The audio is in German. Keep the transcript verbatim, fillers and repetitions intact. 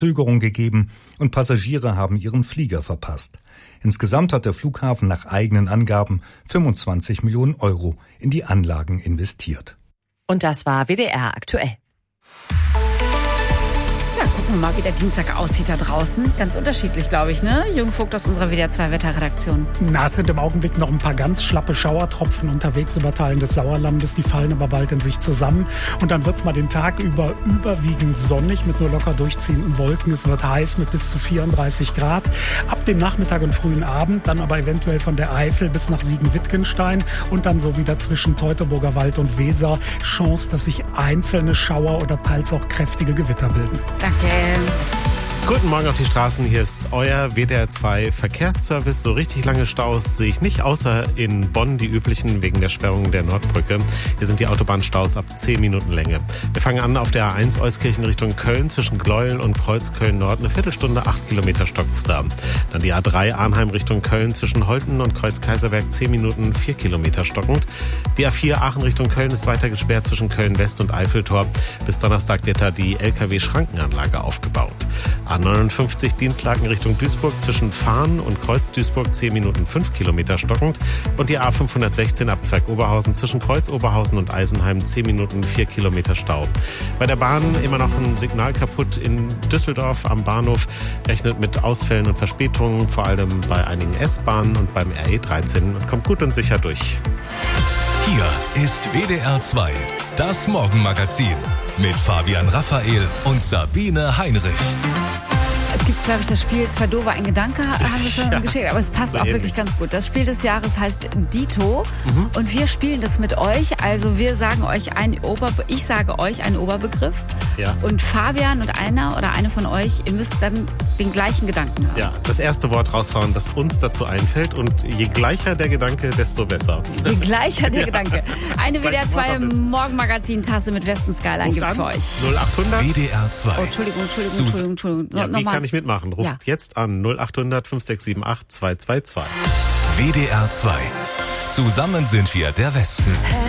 Verzögerung gegeben und Passagiere haben ihren Flieger verpasst. Insgesamt hat der Flughafen nach eigenen Angaben fünfundzwanzig Millionen Euro in die Anlagen investiert. Und das war W D R aktuell. Ja, gucken wir mal, wie der Dienstag aussieht da draußen. Ganz unterschiedlich, glaube ich, ne? Jürgen Vogt aus unserer W D R zwei Wetterredaktion. Na, es sind im Augenblick noch ein paar ganz schlappe Schauertropfen unterwegs über Teilen des Sauerlandes. Die fallen aber bald in sich zusammen. Und dann wird es mal den Tag über überwiegend sonnig mit nur locker durchziehenden Wolken. Es wird heiß mit bis zu vierunddreißig Grad. Ab dem Nachmittag und frühen Abend dann aber eventuell von der Eifel bis nach Siegen-Wittgenstein und dann so wieder zwischen Teutoburger Wald und Weser Chance, dass sich einzelne Schauer oder teils auch kräftige Gewitter bilden. Danke. Guten Morgen auf die Straßen, hier ist euer W D R zwei Verkehrsservice. So richtig lange Staus sehe ich nicht, außer in Bonn die üblichen wegen der Sperrung der Nordbrücke. Hier sind die Autobahnstaus ab zehn Minuten Länge. Wir fangen an auf der A eins Euskirchen Richtung Köln zwischen Gleuel und Kreuzköln Nord. Eine Viertelstunde, acht Kilometer stockt's da. Dann die A drei Arnheim Richtung Köln zwischen Holten und Kreuz-Kaiserberg zehn Minuten, vier Kilometer stockend. Die A vier Aachen Richtung Köln ist weiter gesperrt zwischen Köln West und Eiffeltor. Bis Donnerstag wird da die L K W-Schrankenanlage aufgebaut. A neunundfünfzig Dienstlaken Richtung Duisburg zwischen Fahn und Kreuz Duisburg zehn Minuten, fünf Kilometer stockend. Und die A fünfhundertsechzehn Abzweig Oberhausen zwischen Kreuz Oberhausen und Eisenheim zehn Minuten, vier Kilometer Stau. Bei der Bahn immer noch ein Signal kaputt in Düsseldorf am Bahnhof. Rechnet mit Ausfällen und Verspätungen, vor allem bei einigen S-Bahnen und beim R E dreizehn und kommt gut und sicher durch. Hier ist W D R zwei, das Morgenmagazin mit Fabian Raphael und Sabine Heinrich. Es gibt, glaube ich, das Spiel Zwei Doofe, ein Gedanke, haben wir schon Ja, geschickt, aber es passt so auch ähnlich. wirklich ganz gut. Das Spiel des Jahres heißt Dito Mhm. und wir spielen das mit euch. Also wir sagen euch einen Oberbe- ich sage euch einen Oberbegriff Ja. und Fabian und einer oder eine von euch, ihr müsst dann den gleichen Gedanken haben. Ja, das erste Wort raushauen, das uns dazu einfällt. Und je gleicher der Gedanke, desto besser. Je gleicher der Ja. Gedanke. Eine Das W D R zwei gleiche Wort ist- Morgenmagazin-Tasse mit Westen Skyline Ruft gibt's an. für euch. null acht hundert. W D R zwei. Oh, Entschuldigung, Entschuldigung, Sus- Entschuldigung, Entschuldigung. Ja, No, wie nochmal. kann ich mitmachen? Ruft Ja. jetzt an null acht hundert, fünf sechs sieben acht, zwei zwei zwei. W D R zwei. Zusammen sind wir der Westen.